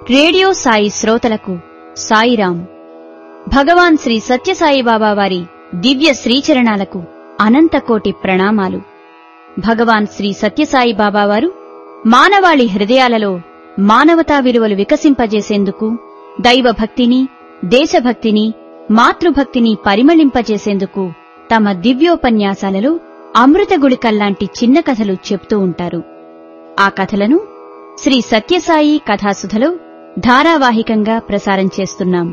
Radio Sai శ్రోతలకు సాయిరాం. భగవాన్ శ్రీ సత్యసాయిబాబా వారి దివ్య శ్రీచరణాలకు అనంతకోటి ప్రణామాలు. భగవాన్ శ్రీ సత్యసాయిబాబా వారు మానవాళి హృదయాలలో మానవతా విలువలు వికసింపజేసేందుకు, దైవభక్తిని, దేశభక్తిని, మాతృభక్తిని పరిమళింపజేసేందుకు తమ దివ్యోపన్యాసాలలో అమృతగుళికల్లాంటి చిన్న కథలు చెప్తూ ఉంటారు. ఆ కథలను శ్రీ సత్యసాయి కథాసుధలో ధారావాహికంగా ప్రసారం చేస్తున్నాం.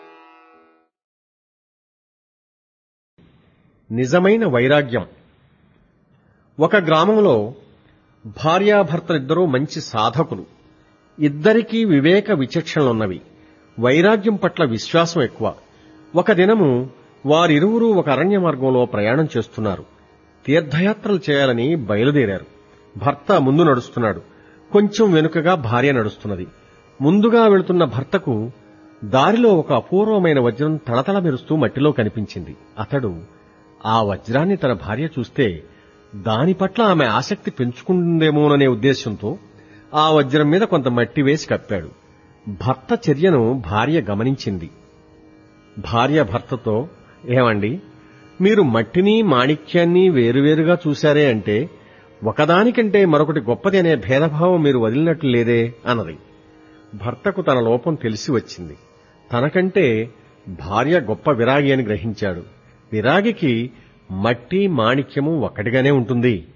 నిజమైన వైరాగ్యం. ఒక గ్రామంలో భార్యాభర్తలిద్దరూ మంచి సాధకులు. ఇద్దరికీ వివేక విచక్షణలున్నవి. వైరాగ్యం పట్ల విశ్వాసం ఎక్కువ. ఒక దినము వారిరువురూ ఒక అరణ్య మార్గంలో ప్రయాణం చేస్తున్నారు. తీర్థయాత్రలు చేయాలని బయలుదేరారు. భర్త ముందు నడుస్తున్నాడు. కొంచెం వెనుకగా భార్య నడుస్తున్నది. ముందుగా వెళుతున్న భర్తకు దారిలో ఒక అపూర్వమైన వజ్రం తళతళ మెరుస్తూ మట్టిలో కనిపించింది. అతడు ఆ వజ్రాన్ని తన భార్య చూస్తే దాని పట్ల ఆమె ఆసక్తి పెంచుకుంటుందేమోననే ఉద్దేశంతో ఆ వజ్రం మీద కొంత మట్టి వేసి కప్పాడు. భర్త చర్యను భార్య గమనించింది. భార్య భర్తతో, ఏమండి, మీరు మట్టిని మాణిక్యాన్ని వేరువేరుగా చూశారే అంటే ఒకదానికంటే మరొకటి గొప్పది అనే భేదభావం మీరు వదిలినట్లు లేదే అన్నది. భర్తకు తన లోపం తెలిసి వచ్చింది. తనకంటే భార్య గొప్ప విరాగి అని గ్రహించాడు. విరాగికి మట్టి మాణిక్యము ఒక్కటిగానే ఉంటుంది.